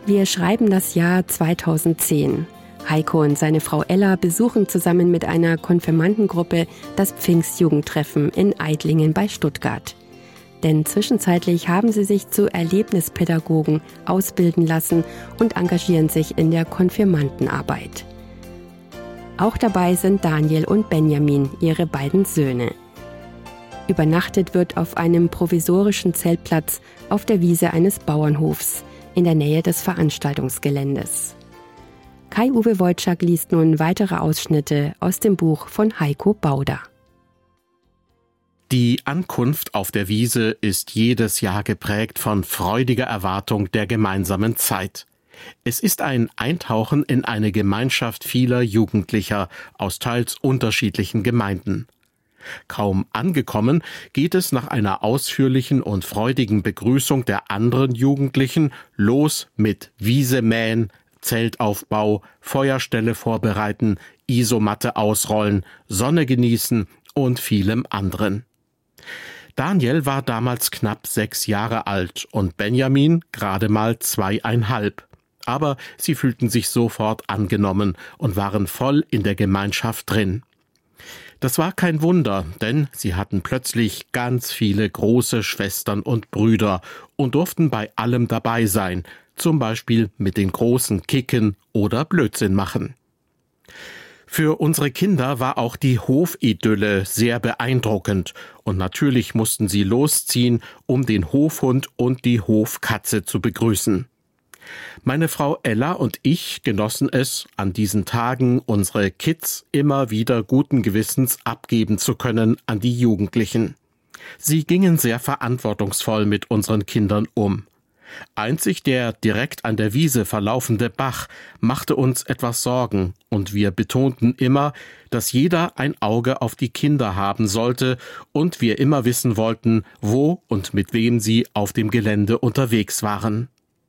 Wir schreiben das Jahr 2010. Heiko und seine Frau Ella besuchen zusammen mit einer Konfirmandengruppe das Pfingstjugendtreffen in Aidlingen bei Stuttgart. Denn zwischenzeitlich haben sie sich zu Erlebnispädagogen ausbilden lassen und engagieren sich in der Konfirmandenarbeit. Auch dabei sind Daniel und Benjamin, ihre beiden Söhne. Übernachtet wird auf einem provisorischen Zeltplatz auf der Wiese eines Bauernhofs in der Nähe des Veranstaltungsgeländes. Kai-Uwe Wojczak liest nun weitere Ausschnitte aus dem Buch von Heiko Bauder. Die Ankunft auf der Wiese ist jedes Jahr geprägt von freudiger Erwartung der gemeinsamen Zeit. Es ist ein Eintauchen in eine Gemeinschaft vieler Jugendlicher aus teils unterschiedlichen Gemeinden. Kaum angekommen, geht es nach einer ausführlichen und freudigen Begrüßung der anderen Jugendlichen los mit Wiese mähen, Zeltaufbau, Feuerstelle vorbereiten, Isomatte ausrollen, Sonne genießen und vielem anderen. Daniel war damals knapp 6 Jahre alt und Benjamin gerade mal 2,5. Aber sie fühlten sich sofort angenommen und waren voll in der Gemeinschaft drin. Das war kein Wunder, denn sie hatten plötzlich ganz viele große Schwestern und Brüder und durften bei allem dabei sein, zum Beispiel mit den Großen kicken oder Blödsinn machen. Für unsere Kinder war auch die Hofidylle sehr beeindruckend und natürlich mussten sie losziehen, um den Hofhund und die Hofkatze zu begrüßen. Meine Frau Ella und ich genossen es, an diesen Tagen unsere Kids immer wieder guten Gewissens abgeben zu können an die Jugendlichen. Sie gingen sehr verantwortungsvoll mit unseren Kindern um. Einzig der direkt an der Wiese verlaufende Bach machte uns etwas Sorgen und wir betonten immer, dass jeder ein Auge auf die Kinder haben sollte und wir immer wissen wollten, wo und mit wem sie auf dem Gelände unterwegs waren.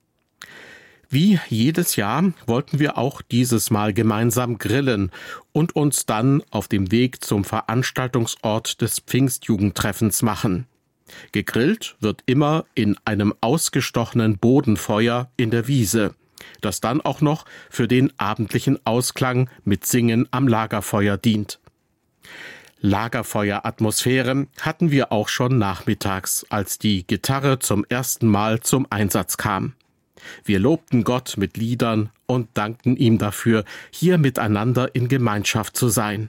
Wie jedes Jahr wollten wir auch dieses Mal gemeinsam grillen und uns dann auf dem Weg zum Veranstaltungsort des Pfingstjugendtreffens machen. Gegrillt wird immer in einem ausgestochenen Bodenfeuer in der Wiese, das dann auch noch für den abendlichen Ausklang mit Singen am Lagerfeuer dient. Lagerfeueratmosphäre hatten wir auch schon nachmittags, als die Gitarre zum ersten Mal zum Einsatz kam. Wir lobten Gott mit Liedern und dankten ihm dafür, hier miteinander in Gemeinschaft zu sein.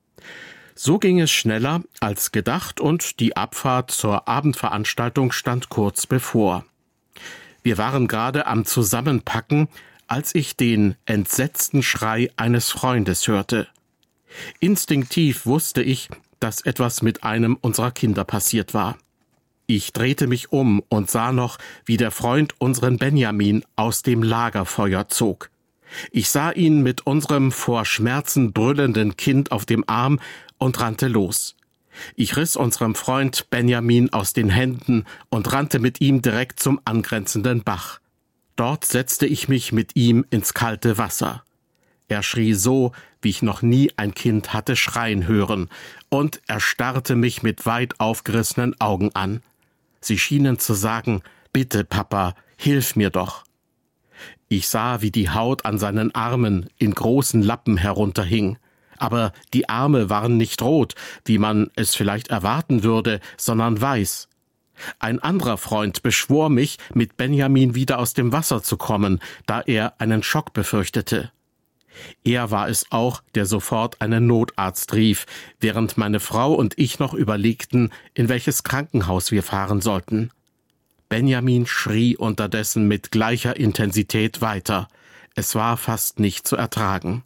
So ging es schneller als gedacht und die Abfahrt zur Abendveranstaltung stand kurz bevor. Wir waren gerade am Zusammenpacken, als ich den entsetzten Schrei eines Freundes hörte. Instinktiv wusste ich, dass etwas mit einem unserer Kinder passiert war. Ich drehte mich um und sah noch, wie der Freund unseren Benjamin aus dem Lagerfeuer zog. Ich sah ihn mit unserem vor Schmerzen brüllenden Kind auf dem Arm und rannte los. Ich riss unserem Freund Benjamin aus den Händen und rannte mit ihm direkt zum angrenzenden Bach. Dort setzte ich mich mit ihm ins kalte Wasser. Er schrie so, wie ich noch nie ein Kind hatte schreien hören, und er starrte mich mit weit aufgerissenen Augen an. Sie schienen zu sagen, »Bitte, Papa, hilf mir doch.« Ich sah, wie die Haut an seinen Armen in großen Lappen herunterhing. Aber die Arme waren nicht rot, wie man es vielleicht erwarten würde, sondern weiß. Ein anderer Freund beschwor mich, mit Benjamin wieder aus dem Wasser zu kommen, da er einen Schock befürchtete. Er war es auch, der sofort einen Notarzt rief, während meine Frau und ich noch überlegten, in welches Krankenhaus wir fahren sollten. Benjamin schrie unterdessen mit gleicher Intensität weiter. Es war fast nicht zu ertragen.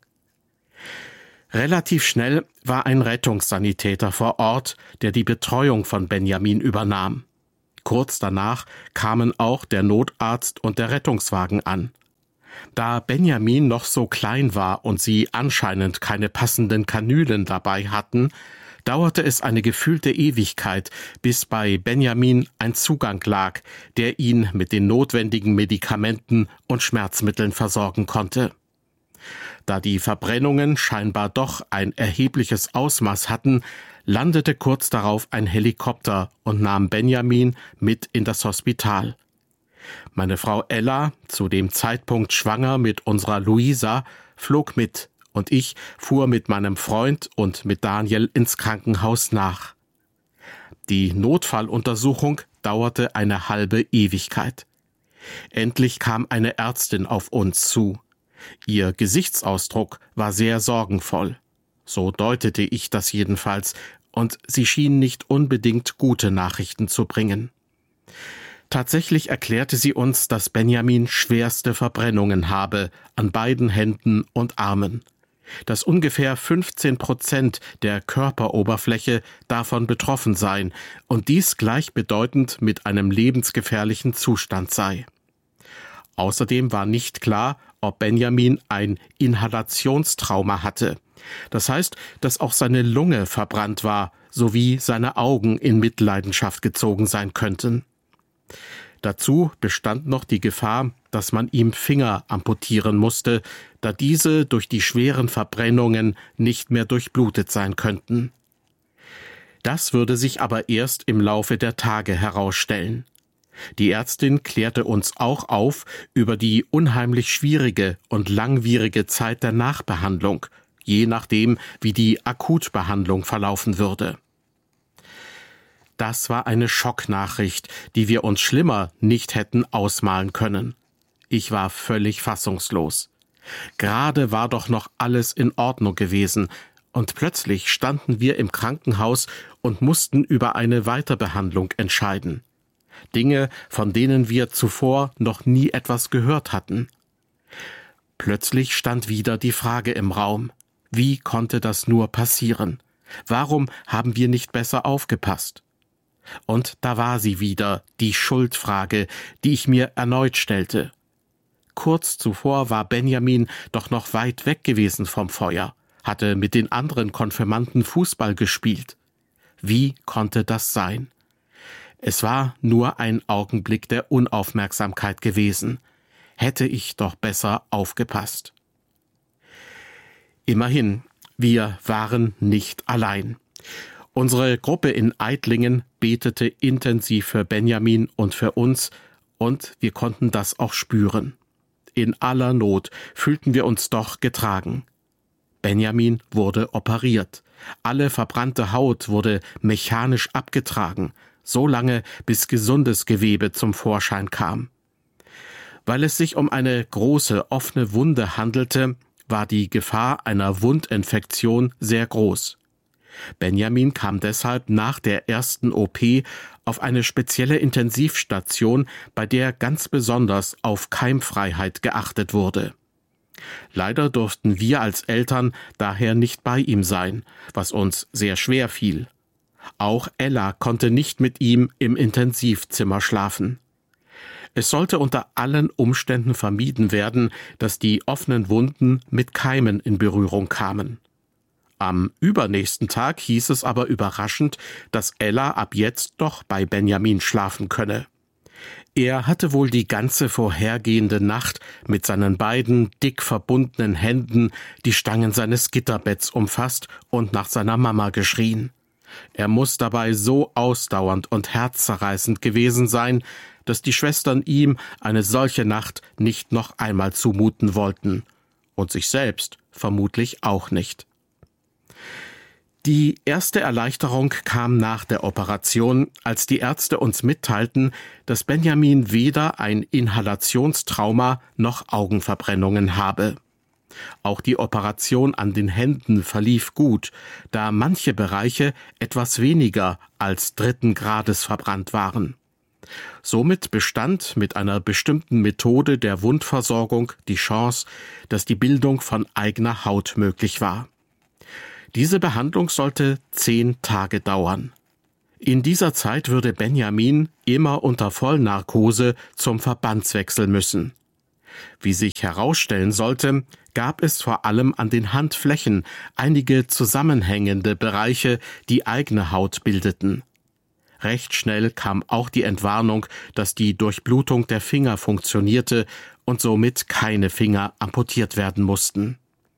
Relativ schnell war ein Rettungssanitäter vor Ort, der die Betreuung von Benjamin übernahm. Kurz danach kamen auch der Notarzt und der Rettungswagen an. Da Benjamin noch so klein war und sie anscheinend keine passenden Kanülen dabei hatten, dauerte es eine gefühlte Ewigkeit, bis bei Benjamin ein Zugang lag, der ihn mit den notwendigen Medikamenten und Schmerzmitteln versorgen konnte. Da die Verbrennungen scheinbar doch ein erhebliches Ausmaß hatten, landete kurz darauf ein Helikopter und nahm Benjamin mit in das Hospital. Meine Frau Ella, zu dem Zeitpunkt schwanger mit unserer Luisa, flog mit und ich fuhr mit meinem Freund und mit Daniel ins Krankenhaus nach. Die Notfalluntersuchung dauerte eine halbe Ewigkeit. Endlich kam eine Ärztin auf uns zu. Ihr Gesichtsausdruck war sehr sorgenvoll. So deutete ich das jedenfalls, und sie schien nicht unbedingt gute Nachrichten zu bringen. Tatsächlich erklärte sie uns, dass Benjamin schwerste Verbrennungen habe an beiden Händen und Armen, dass ungefähr 15% der Körperoberfläche davon betroffen seien und dies gleichbedeutend mit einem lebensgefährlichen Zustand sei. Außerdem war nicht klar, ob Benjamin ein Inhalationstrauma hatte. Das heißt, dass auch seine Lunge verbrannt war, sowie seine Augen in Mitleidenschaft gezogen sein könnten. Dazu bestand noch die Gefahr, dass man ihm Finger amputieren musste, da diese durch die schweren Verbrennungen nicht mehr durchblutet sein könnten. Das würde sich aber erst im Laufe der Tage herausstellen. Die Ärztin klärte uns auch auf über die unheimlich schwierige und langwierige Zeit der Nachbehandlung, je nachdem, wie die Akutbehandlung verlaufen würde. Das war eine Schocknachricht, die wir uns schlimmer nicht hätten ausmalen können. Ich war völlig fassungslos. Gerade war doch noch alles in Ordnung gewesen, und plötzlich standen wir im Krankenhaus und mussten über eine Weiterbehandlung entscheiden. Dinge, von denen wir zuvor noch nie etwas gehört hatten. Plötzlich stand wieder die Frage im Raum: Wie konnte das nur passieren? Warum haben wir nicht besser aufgepasst? Und da war sie wieder, die Schuldfrage, die ich mir erneut stellte. Kurz zuvor war Benjamin doch noch weit weg gewesen vom Feuer, hatte mit den anderen Konfirmanden Fußball gespielt. Wie konnte das sein? Es war nur ein Augenblick der Unaufmerksamkeit gewesen. Hätte ich doch besser aufgepasst. Immerhin, wir waren nicht allein. Unsere Gruppe in Eitlingen betete intensiv für Benjamin und für uns, und wir konnten das auch spüren. In aller Not fühlten wir uns doch getragen. Benjamin wurde operiert. Alle verbrannte Haut wurde mechanisch abgetragen, so lange, bis gesundes Gewebe zum Vorschein kam. Weil es sich um eine große offene Wunde handelte, war die Gefahr einer Wundinfektion sehr groß. Benjamin kam deshalb nach der ersten OP auf eine spezielle Intensivstation, bei der ganz besonders auf Keimfreiheit geachtet wurde. Leider durften wir als Eltern daher nicht bei ihm sein, was uns sehr schwer fiel. Auch Ella konnte nicht mit ihm im Intensivzimmer schlafen. Es sollte unter allen Umständen vermieden werden, dass die offenen Wunden mit Keimen in Berührung kamen. Am übernächsten Tag hieß es aber überraschend, dass Ella ab jetzt doch bei Benjamin schlafen könne. Er hatte wohl die ganze vorhergehende Nacht mit seinen beiden dick verbundenen Händen die Stangen seines Gitterbetts umfasst und nach seiner Mama geschrien. Er muss dabei so ausdauernd und herzzerreißend gewesen sein, dass die Schwestern ihm eine solche Nacht nicht noch einmal zumuten wollten. Und sich selbst vermutlich auch nicht. Die erste Erleichterung kam nach der Operation, als die Ärzte uns mitteilten, dass Benjamin weder ein Inhalationstrauma noch Augenverbrennungen habe. Auch die Operation an den Händen verlief gut, da manche Bereiche etwas weniger als 3. Grades verbrannt waren. Somit bestand mit einer bestimmten Methode der Wundversorgung die Chance, dass die Bildung von eigener Haut möglich war. Diese Behandlung sollte 10 Tage dauern. In dieser Zeit würde Benjamin immer unter Vollnarkose zum Verbandswechsel müssen. Wie sich herausstellen sollte, gab es vor allem an den Handflächen einige zusammenhängende Bereiche, die eigene Haut bildeten. Recht schnell kam auch die Entwarnung, dass die Durchblutung der Finger funktionierte und somit keine Finger amputiert werden mussten.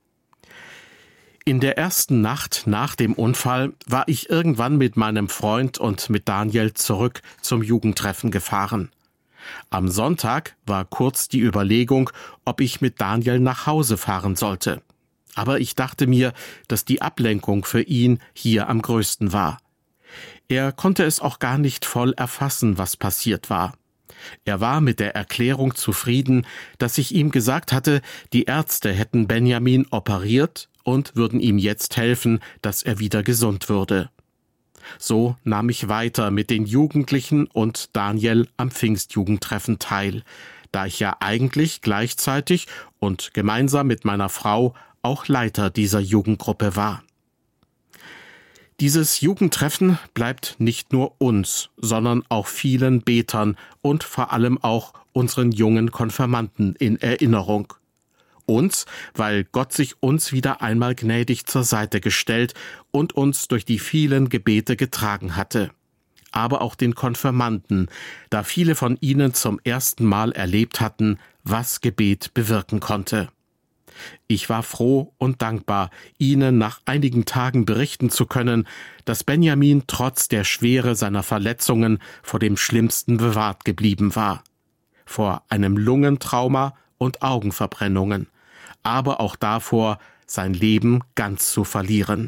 In der ersten Nacht nach dem Unfall war ich irgendwann mit meinem Freund und mit Daniel zurück zum Jugendtreffen gefahren. Am Sonntag war kurz die Überlegung, ob ich mit Daniel nach Hause fahren sollte. Aber ich dachte mir, dass die Ablenkung für ihn hier am größten war. Er konnte es auch gar nicht voll erfassen, was passiert war. Er war mit der Erklärung zufrieden, dass ich ihm gesagt hatte, die Ärzte hätten Benjamin operiert und würden ihm jetzt helfen, dass er wieder gesund würde. So nahm ich weiter mit den Jugendlichen und Daniel am Pfingstjugendtreffen teil, da ich ja eigentlich gleichzeitig und gemeinsam mit meiner Frau auch Leiter dieser Jugendgruppe war. Dieses Jugendtreffen bleibt nicht nur uns, sondern auch vielen Betern und vor allem auch unseren jungen Konfirmanden in Erinnerung. Uns, weil Gott sich uns wieder einmal gnädig zur Seite gestellt und uns durch die vielen Gebete getragen hatte. Aber auch den Konfirmanden, da viele von ihnen zum ersten Mal erlebt hatten, was Gebet bewirken konnte. Ich war froh und dankbar, Ihnen nach einigen Tagen berichten zu können, dass Benjamin trotz der Schwere seiner Verletzungen vor dem Schlimmsten bewahrt geblieben war. Vor einem Lungentrauma und Augenverbrennungen, aber auch davor, sein Leben ganz zu verlieren.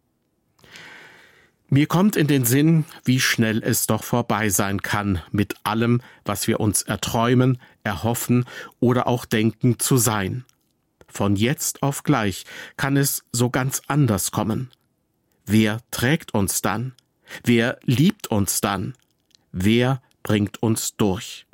Mir kommt in den Sinn, wie schnell es doch vorbei sein kann mit allem, was wir uns erträumen, erhoffen oder auch denken zu sein. Von jetzt auf gleich kann es so ganz anders kommen. Wer trägt uns dann? Wer liebt uns dann? Wer bringt uns durch?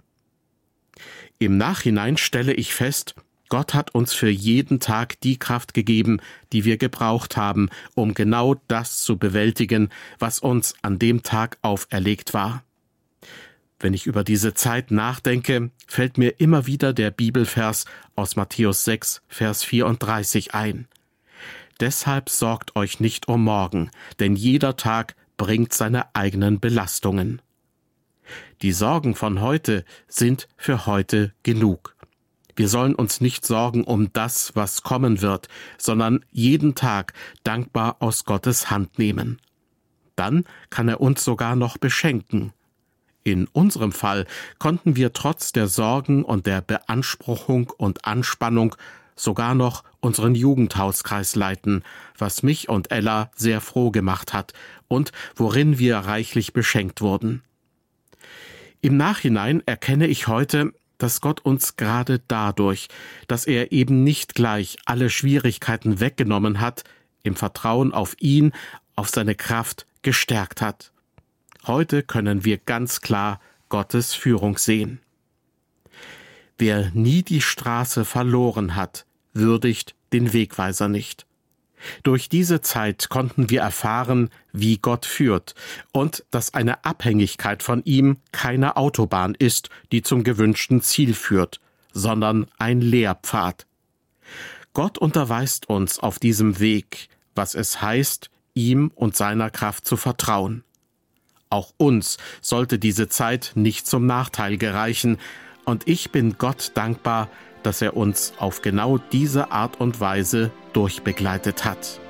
Im Nachhinein stelle ich fest, Gott hat uns für jeden Tag die Kraft gegeben, die wir gebraucht haben, um genau das zu bewältigen, was uns an dem Tag auferlegt war. Wenn ich über diese Zeit nachdenke, fällt mir immer wieder der Bibelvers aus Matthäus 6, Vers 34 ein. Deshalb sorgt euch nicht um morgen, denn jeder Tag bringt seine eigenen Belastungen. Die Sorgen von heute sind für heute genug. Wir sollen uns nicht sorgen um das, was kommen wird, sondern jeden Tag dankbar aus Gottes Hand nehmen. Dann kann er uns sogar noch beschenken. In unserem Fall konnten wir trotz der Sorgen und der Beanspruchung und Anspannung sogar noch unseren Jugendhauskreis leiten, was mich und Ella sehr froh gemacht hat und worin wir reichlich beschenkt wurden. Im Nachhinein erkenne ich heute, dass Gott uns gerade dadurch, dass er eben nicht gleich alle Schwierigkeiten weggenommen hat, im Vertrauen auf ihn, auf seine Kraft gestärkt hat. Heute können wir ganz klar Gottes Führung sehen. Wer nie die Straße verloren hat, würdigt den Wegweiser nicht. Durch diese Zeit konnten wir erfahren, wie Gott führt und dass eine Abhängigkeit von ihm keine Autobahn ist, die zum gewünschten Ziel führt, sondern ein Lehrpfad. Gott unterweist uns auf diesem Weg, was es heißt, ihm und seiner Kraft zu vertrauen. Auch uns sollte diese Zeit nicht zum Nachteil gereichen, und ich bin Gott dankbar, dass er uns auf genau diese Art und Weise durchbegleitet hat.